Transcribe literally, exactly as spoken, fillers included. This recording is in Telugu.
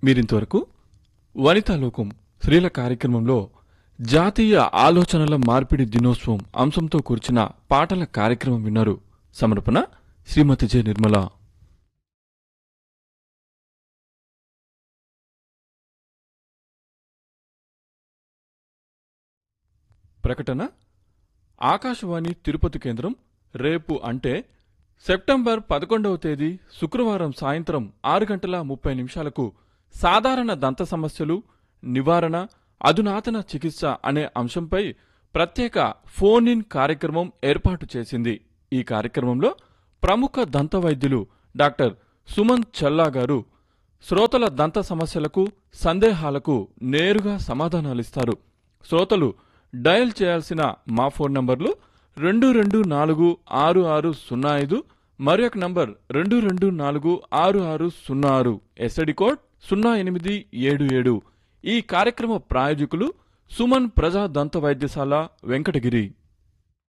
మీరింతవరకు వనితాలోకం స్త్రీల కార్యక్రమంలో జాతీయ ఆలోచనల మార్పిడి దినోత్సవం అంశంతో కూర్చిన పాటల కార్యక్రమం విన్నారు. సమర్పణ శ్రీమతి జె నిర్మల. ప్రకటన. ఆకాశవాణి తిరుపతి కేంద్రం రేపు అంటే సెప్టెంబర్ పదకొండవ తేదీ శుక్రవారం సాయంత్రం ఆరు గంటల ముప్పై నిమిషాలకు సాధారణ దంత సమస్యలు నివారణ అధునాతన చికిత్స అనే అంశంపై ప్రత్యేక ఫోన్ ఇన్ కార్యక్రమం ఏర్పాటు చేసింది. ఈ కార్యక్రమంలో ప్రముఖ దంత వైద్యులు డాక్టర్ సుమన్ చల్లా గారు శ్రోతల దంత సమస్యలకు సందేహాలకు నేరుగా సమాధానాలిస్తారు. శ్రోతలు డయల్ చేయాల్సిన మా ఫోన్ నంబర్లు రెండు రెండు నాలుగు ఆరు ఆరు సున్నా ఐదు, మరొక నంబర్ రెండు రెండు నాలుగు ఆరు ఆరు సున్నా ఆరు, ఎస్ఐడి కోడ్ సున్నా ఎనిమిది ఏడు ఏడు. ఈ కార్యక్రమ ప్రాయోజకులు సుమన్ ప్రజా దంత వైద్యశాల, వెంకటగిరి.